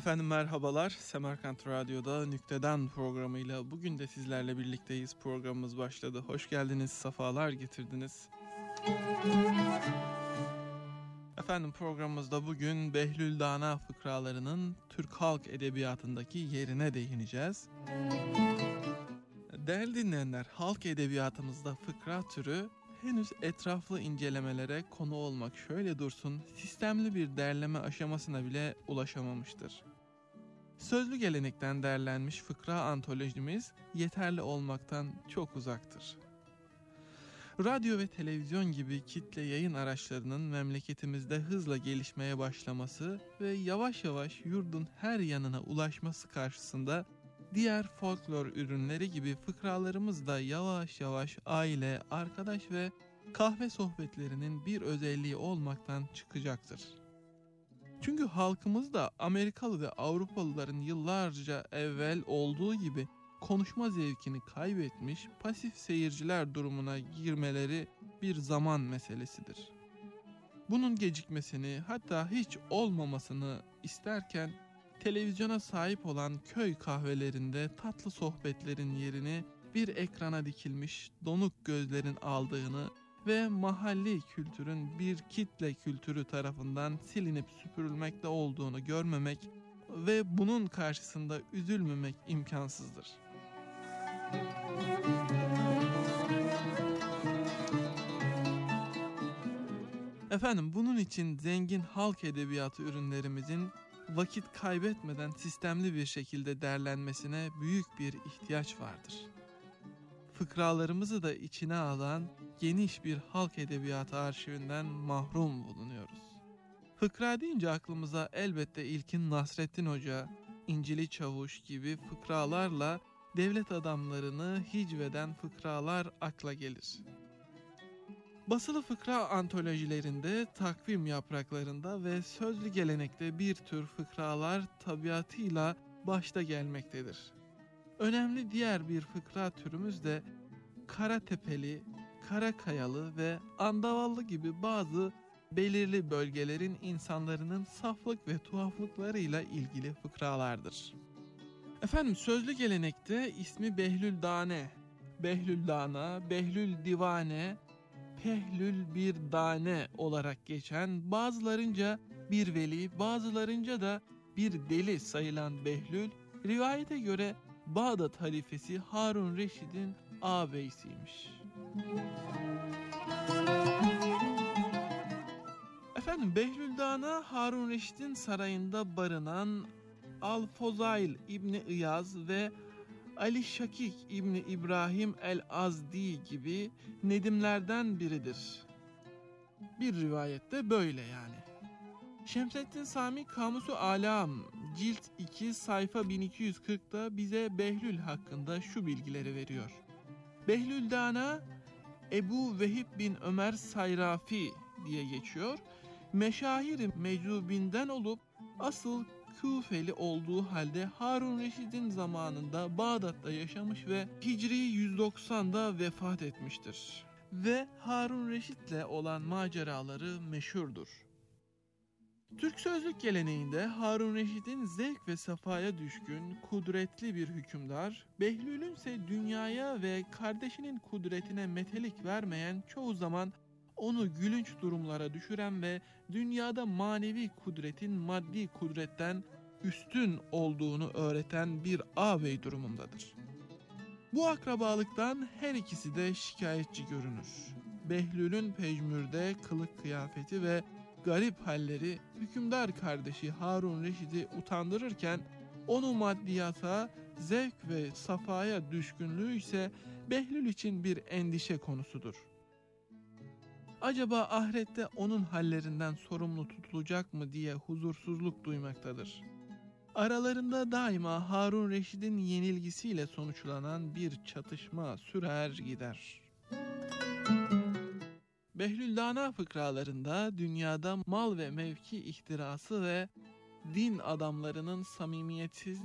Efendim merhabalar. Semerkant Radyo'da Nükteden programıyla bugün de sizlerle birlikteyiz. Programımız başladı. Hoş geldiniz, sefalar getirdiniz. Efendim programımızda bugün Behlül Dana fıkralarının Türk halk edebiyatındaki yerine değineceğiz. Değerli dinleyenler, halk edebiyatımızda fıkra türü henüz etraflı incelemelere konu olmak şöyle dursun, sistemli bir derleme aşamasına bile ulaşamamıştır. Sözlü gelenekten derlenmiş fıkra antolojimiz yeterli olmaktan çok uzaktır. Radyo ve televizyon gibi kitle yayın araçlarının memleketimizde hızla gelişmeye başlaması ve yavaş yavaş yurdun her yanına ulaşması karşısında diğer folklor ürünleri gibi fıkralarımız da yavaş yavaş aile, arkadaş ve kahve sohbetlerinin bir özelliği olmaktan çıkacaktır. Çünkü halkımız da Amerikalı ve Avrupalıların yıllarca evvel olduğu gibi konuşma zevkini kaybetmiş, pasif seyirciler durumuna girmeleri bir zaman meselesidir. Bunun gecikmesini, hatta hiç olmamasını isterken televizyona sahip olan köy kahvelerinde tatlı sohbetlerin yerini bir ekrana dikilmiş donuk gözlerin aldığını ve mahalli kültürün bir kitle kültürü tarafından silinip süpürülmekte olduğunu görmemek ve bunun karşısında üzülmemek imkansızdır. Efendim bunun için zengin halk edebiyatı ürünlerimizin vakit kaybetmeden sistemli bir şekilde derlenmesine büyük bir ihtiyaç vardır. Fıkralarımızı da içine alan geniş bir halk edebiyatı arşivinden mahrum bulunuyoruz. Fıkra deyince aklımıza elbette ilkin Nasrettin Hoca, İncili Çavuş gibi fıkralarla devlet adamlarını hicveden fıkralar akla gelir. Basılı fıkra antolojilerinde, takvim yapraklarında ve sözlü gelenekte bir tür fıkralar tabiatıyla başta gelmektedir. Önemli diğer bir fıkra türümüz de Karatepeli, Karakayalı ve Andavallı gibi bazı belirli bölgelerin insanların saflık ve tuhaflıklarıyla ilgili fıkralardır. Efendim sözlü gelenekte ismi Behlül Dane, Behlül Dana, Behlül Divane, Pehlül bir Dane olarak geçen, bazılarınca bir veli, bazılarınca da bir deli sayılan Behlül, rivayete göre Bağdat halifesi Harun Reşid'in ağabeyisiymiş. Efendim Behlül Dana, Harun Reşid'in sarayında barınan Al-Fozail İbni İyaz ve Ali Şakik İbni İbrahim el-Azdi gibi nedimlerden biridir. Bir rivayette böyle yani. Şemseddin Sami Kamusu Alam cilt 2 sayfa 1240'da bize Behlül hakkında şu bilgileri veriyor. Behlül Dana Ebu Vehib bin Ömer Sayrafi diye geçiyor. Meşahir-i meczubinden olup asıl Küfeli olduğu halde Harun Reşid'in zamanında Bağdat'ta yaşamış ve Hicri 190'da vefat etmiştir. Ve Harun Reşid'le olan maceraları meşhurdur. Türk sözlük geleneğinde Harun Reşid'in zevk ve safaya düşkün, kudretli bir hükümdar, Behlül'ün ise dünyaya ve kardeşinin kudretine metelik vermeyen, çoğu zaman onu gülünç durumlara düşüren ve dünyada manevi kudretin maddi kudretten üstün olduğunu öğreten bir ağabey durumundadır. Bu akrabalıktan her ikisi de şikayetçi görünür. Behlül'ün pejmürde kılık kıyafeti ve garip halleri hükümdar kardeşi Harun Reşid'i utandırırken, onu maddiyata, zevk ve safaya düşkünlüğü ise Behlül için bir endişe konusudur. Acaba ahirette onun hallerinden sorumlu tutulacak mı diye huzursuzluk duymaktadır. Aralarında daima Harun Reşid'in yenilgisiyle sonuçlanan bir çatışma sürer gider. Behlül Dana fıkralarında dünyada mal ve mevki ihtirası ve din adamlarının samimiyetsiz